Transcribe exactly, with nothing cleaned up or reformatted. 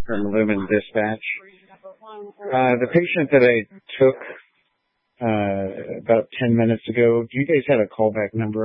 from Lumen Dispatch. Uh, the patient that I took uh, about ten minutes ago, do you guys have a callback number